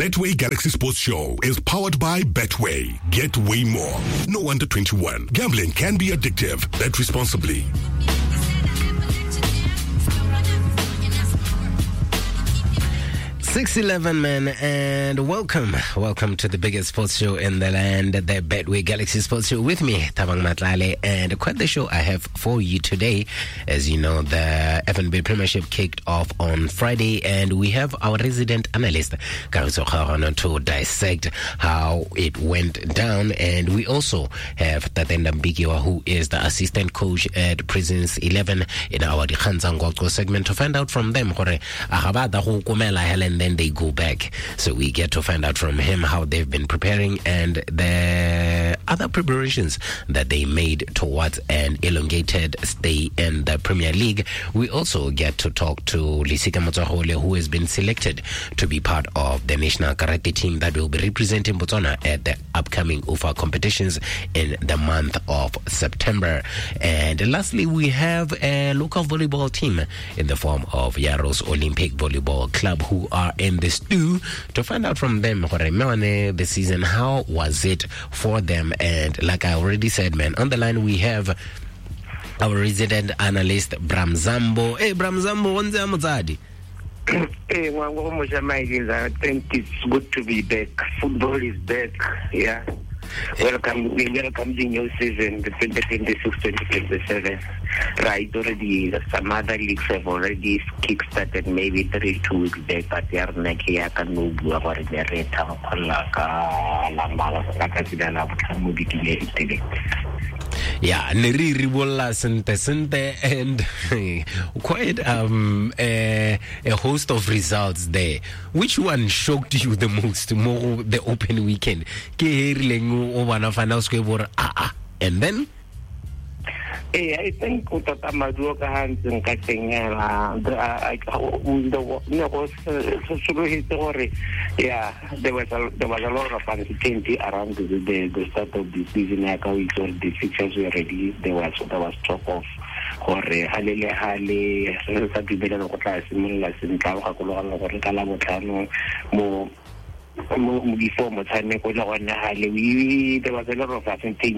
Betway Galaxy Sports Show is powered by Betway. Get way more. No under 21. Gambling can be addictive. Bet responsibly. 6:11, man, and welcome to the biggest sports show in the land, the Betway Galaxy Sports Show, with me, Thabang Matlale, and quite the show I have for you today. As you know, the FNB Premiership kicked off on Friday, and we have our resident analyst, Kagiso Kgaogana, to dissect how it went down, and we also have Tatenda Mbikiwa, who is the assistant coach at Prisons 11, in our Dikhanza Ngwaqo segment, to find out from them, then they go back. So we get to find out from him how they've been preparing and the other preparations that they made towards an elongated stay in the Premier League. We also get to talk to Lisika Motsahole, who has been selected to be part of the national karate team that will be representing Botswana at the upcoming UFA competitions in the month of September. And lastly, we have a local volleyball team in the form of Yaros Olympic Volleyball Club, who are in the stew, to find out from them the season, how was it for them. And like I already said, man, on the line we have our resident analyst Bram Zambo. Hey Bram Zambo, what's up? Hey, I think it's good to be back. Football is back, yeah. Welcome the new season, the 2026-2027. Right, already some other leagues have already kick-started maybe 3-2 weeks back, but they are like here can move over the rate yeah, Neri Ribola Sente and quite a host of results there. Which one shocked you the most? More the open weekend. And then? I think Utamaduka Hans and yeah, there was a lot of uncertainty around the start of the season. Like how the fixtures were released, there was talk of before there was a lot of uncertainty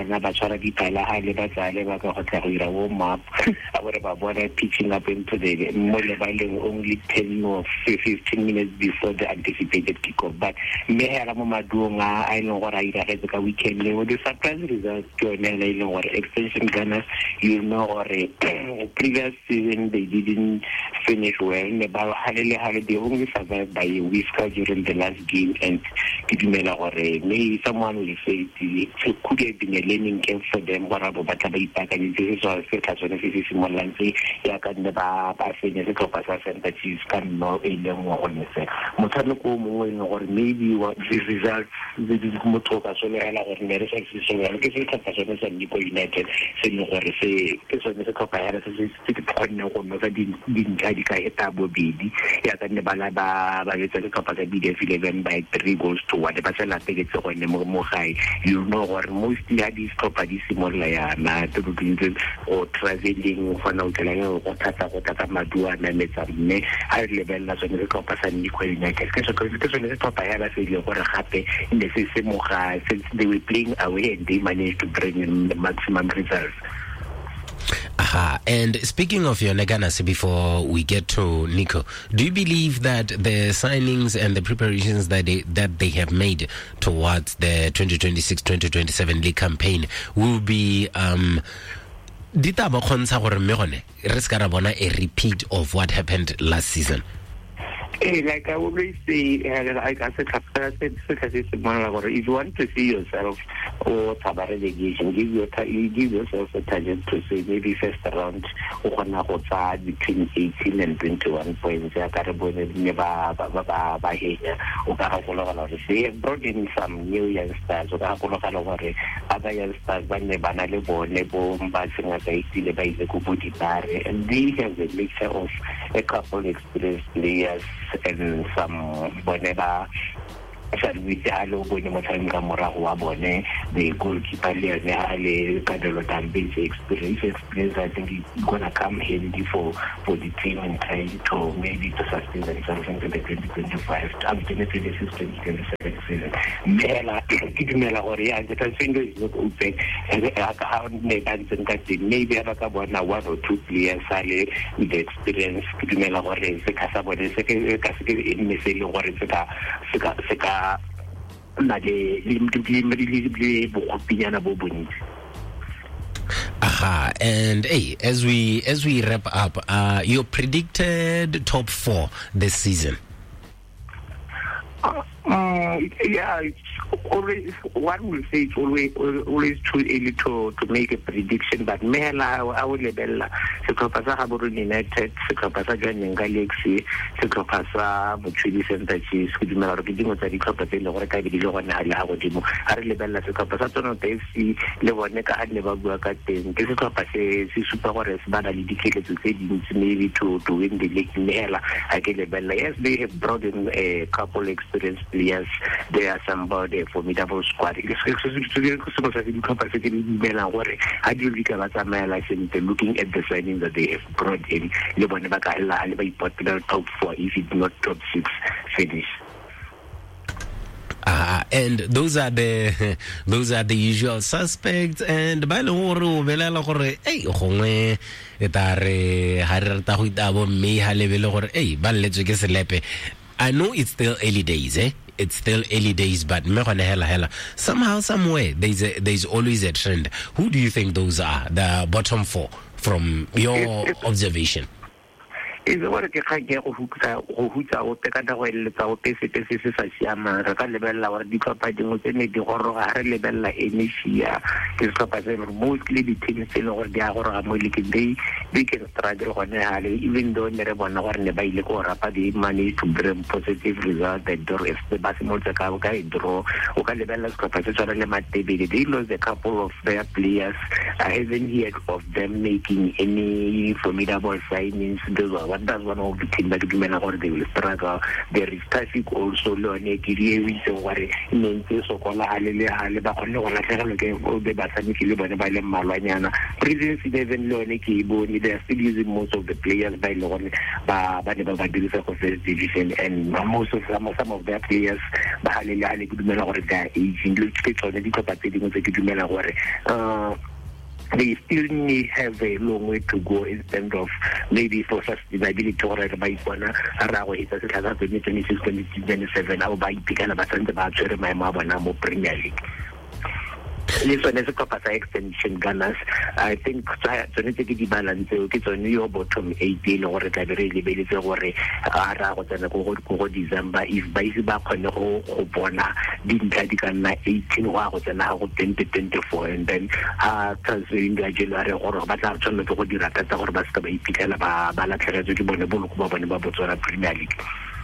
pitching up into the only 10 or 15 minutes before the anticipated kickoff. But I know what I had the weekend with the surprise results to or extension gunners, you know, or previous season they didn't finish well. They only survived by a whisker during the last game, and maybe someone will say it could have been a learning game for them. What about Batabai and this is also Simolansi, Yakan the Bafin, that is can know a young one. Motanuko, or maybe what these results, this is Motoka Sola or American and Nico United, saying or say, this one is a copy. I had a 6 point no one didn't Tabo Bidi, Yakan the Balaba, the Coppa by 3 goals to what the Basala take it on the more high. You know, or mostly at this property similar or traveling for no telling or Tata Madua and let some high level as a Coppa and Nico United. Because the Coppa had a failure or happy in the system of since they were playing away and they managed to bring in the maximum results. And speaking of your Neganas, before we get to Nico, do you believe that the signings and the preparations that they have made towards the 2026-2027 league campaign will be a repeat of what happened last season? Like I always say, like I said, if you want to see yourself or have a relegation, give yourself a target to say maybe first round between 18 and 21 points. They have brought in some new youngsters, other youngsters, and they have a mixture of a couple experienced players and some whenever the goalkeeper experience, I think it's gonna come handy for the team and trying to maybe to sustain themselves into the 2025 2026-2027 season. Maybe one or two players with the experience and hey, as we wrap up, your predicted top 4 this season. Yeah, it's always, one will say it's always too early to make a prediction, but Mela, I will label Sekopasa Haburun United, Sekopasa Joining Galaxy, Sekopasa Mutually Center Chiefs, with the Marketing of the Copatilla or Kabido and Alawadimo, Harlebella, Sekopasa Tono FC, Leoneka had never worked at the Sekopasa, Super Warriors, but I indicated to say maybe to win the league. Mela, I get label. Yes, they have brought in a couple experienced players. There are somebody formidable squad. Looking at the signings that they have brought in, popular top 4, if it's not top 6 finish. And those are the usual suspects. And by the way, hey, I know it's still early days, It's still early days, but somehow, somewhere, there's always a trend. Who do you think those are, the bottom 4, from your observation? Is what I can get who take away the pieces I see. I'm a level our decopating with any horror level like any year. Mostly the teams in or the hour they can struggle on even though never one hour never or rapid money to bring positive result that door if the Basimol Zakauka draw or level they lost a couple of their players. I haven't heard of them making any formidable signings. That's one of the things that they will struggle. There is traffic also. Prisons even they are still using most of the players by first division, and most of some of their players they still have a long way to go in terms of maybe for sustainability or by Bona Arawa 2026-2027. I'll buy Picana about my mama Premier League. Yes, when there's a Copasa extension gunners, I think the balance it's on your bottom 18 or a really big or December if by back on the whole Bona didn't get 18 hours and now 10 to 24 and then transferring the January or about to go to Rata or Basta by Picala Balaka to Bonabona Premier League.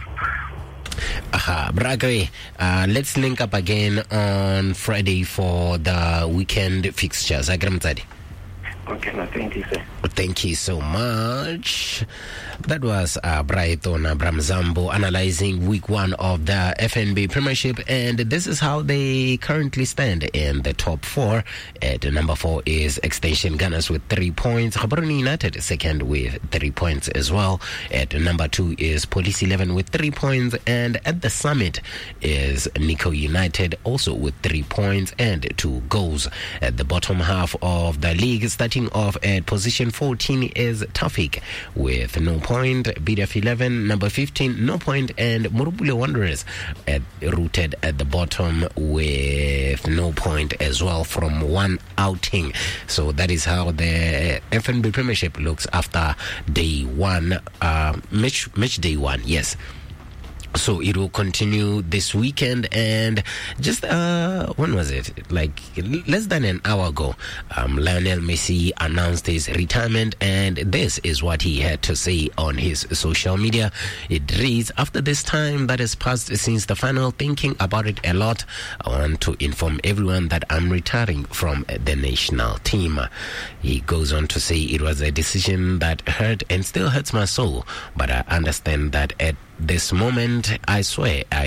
Bragre, let's link up again on Friday for the weekend fixtures. Okay, thank you, sir. Thank you so much. That was Brighton Bramzambo analyzing week 1 of the FNB Premiership, and this is how they currently stand in the top 4. At number 4 is Extension Gunners with 3 points. Gaborone United second with 3 points as well. At number 2 is Police 11 with 3 points, and at the summit is Nico United also with 3 points and 2 goals. At the bottom half of the league, starting off at position 14 is Tafik with no point. BDF 11, number 15, no point, and Murubule Wanderers rooted at the bottom with no point as well from one outing. So that is how the FNB Premiership looks after day 1, match day 1. Yes. So it will continue this weekend, and just when was it? Like less than an hour ago, Lionel Messi announced his retirement, and this is what he had to say on his social media. It reads, "After this time that has passed since the final, thinking about it a lot, I want to inform everyone that I'm retiring from the national team." He goes on to say, "It was a decision that hurt and still hurts my soul, but I understand that at this moment, I swear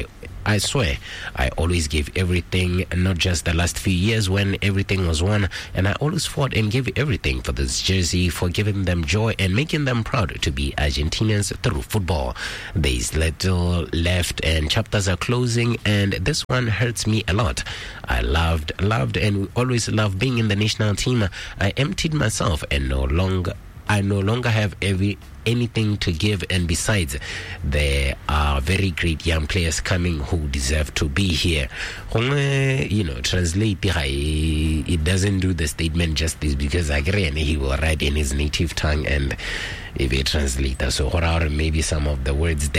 I swear, I always gave everything, not just the last few years when everything was won, and I always fought and gave everything for this jersey, for giving them joy and making them proud to be Argentinians through football. There's little left and chapters are closing, and this one hurts me a lot. I loved and always loved being in the national team. I emptied myself and I no longer have anything to give, and besides, there are very great young players coming who deserve to be here. Translate it doesn't do the statement justice, because he will write in his native tongue and if a translator, so maybe some of the words there